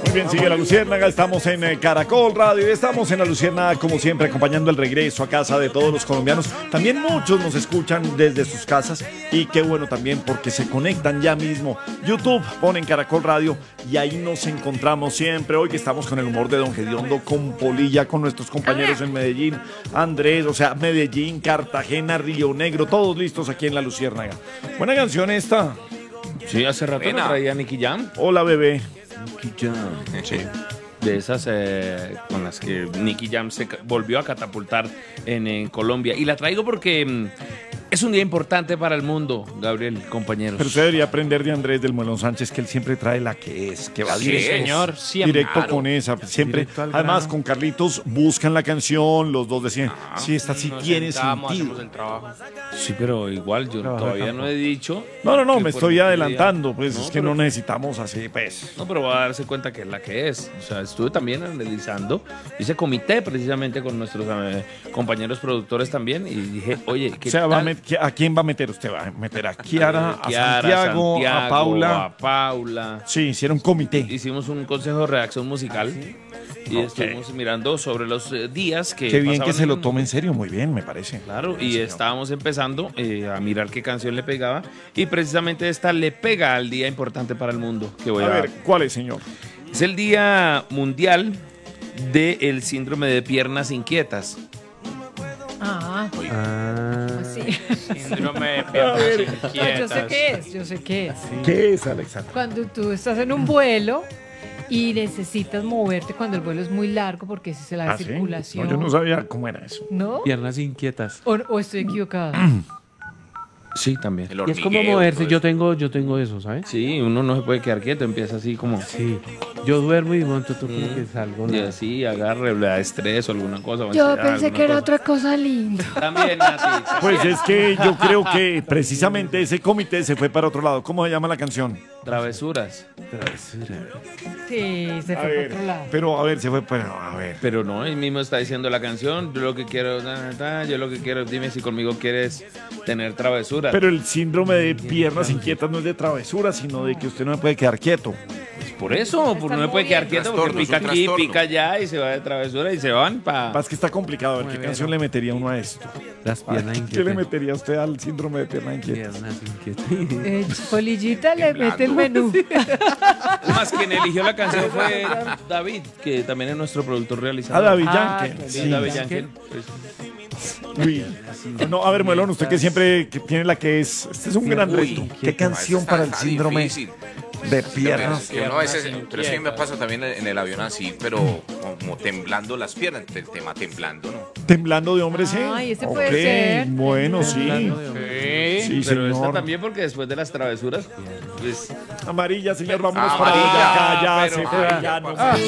Muy bien, sigue La Luciérnaga, estamos en Caracol Radio y estamos en La Luciérnaga como siempre acompañando el regreso a casa de todos los colombianos. También muchos nos escuchan desde sus casas y qué bueno también porque se conectan ya mismo. YouTube, ponen Caracol Radio y ahí nos encontramos siempre. Hoy que estamos con el humor de Don Gediondo, con Polilla, con nuestros compañeros en Medellín, Andrés, o sea, Medellín, Cartagena, Río Negro, todos listos aquí en La Luciérnaga. Buena canción esta. Sí, hace rato me traía Nicky Jam. Hola, bebé. Nicky Jam. Sí. De esas con las que Nicky Jam se volvió a catapultar en Colombia. Y la traigo porque es un día importante para el mundo, Gabriel, compañeros. Pero usted debería aprender de Andrés del Muelón Sánchez, que él siempre trae la que es, que va Sí, directo, señor, siempre. directo Claro. con esa, siempre. Además, con Carlitos buscan la canción, los dos decían, sí, esta sí tiene sentido. El trabajo. Sí, pero igual yo todavía no he dicho. No, que me por estoy este adelantando, pues No, es que pero- no necesitamos así, pues. No, pero va a darse cuenta que es la que es. O sea, estuve también analizando, hice comité precisamente con nuestros compañeros productores también y dije, oye, ¿qué O sea, tal? ¿a quién va a meter usted? ¿Va a meter a Kiara, a Kiara, Santiago, a Paula? a Paula. Sí, hicieron comité. Hicimos un consejo de redacción musical y Ok. estuvimos mirando sobre los días que Qué bien que pasaban se en lo el tome en mundo. serio, muy bien, me parece. Claro, y señor. estábamos empezando a mirar qué canción le pegaba y precisamente esta le pega al día importante para el mundo que voy A a ver, ¿cuál es, señor? Es el Día Mundial del Síndrome de Piernas Inquietas. Así. Síndrome de piernas Yo inquietas. sé qué es, yo sé qué es. ¿Qué es, Alexandra? Cuando tú estás en un vuelo y necesitas moverte cuando el vuelo es muy largo porque esa es la ¿Sí? circulación. No, yo no sabía cómo era eso. ¿No? Piernas inquietas. ¿O estoy equivocada? Sí, también. El Y es como hormigueo, moverse, todo yo tengo eso, ¿sabes? Sí, uno no se puede quedar quieto, empieza así como... Sí. Yo duermo y monto como que salgo. Y ¿no? así, agarre, le da estrés o alguna cosa. o Yo ansiedad, pensé alguna que era cosa. otra cosa linda. También, Nati. Pues es que yo creo que precisamente ese comité se fue para otro lado. ¿Cómo se llama la canción? Travesuras. Sí, se A fue ver, por otro lado. pero a ver, se fue para... A ver. Pero no, él mismo está diciendo la canción. Yo lo que quiero, yo lo que quiero, dime si conmigo quieres tener travesuras. Pero el síndrome de piernas inquietas no es de travesura, sino de que usted no se puede quedar quieto. Por eso, porque no me puede quedar quieto porque Trastorno, pica es un aquí, trastorno. pica allá y se va de travesura y se van para... Pasa que está complicado. A ver, ¿qué canción le metería uno a esto? Las piernas ¿Qué le inquietas. metería usted al síndrome de piernas inquietas? Piernas inquietas. Polillita le mete el menú. Más quien eligió la canción fue David, que también es nuestro productor realizador. Ah, David Ah, Yankee. claro. Sí, David Yankee. Uy. No, a ver, Muelón, usted que siempre que tiene la que es. Este es un gran reto. ¿Qué canción para el síndrome de piernas? Que uno a veces, pero es que me pasa también en el avión así, pero como temblando las piernas, el tema temblando, ¿no? Temblando de hombres, ¿sí? Ay, ese Ok, puede ser. bueno, sí. Sí, Pero esta señor. también porque después de las travesuras, pues, Amarilla, señor, vámonos Amarilla, para allá. Ya pero- se fue, ya no.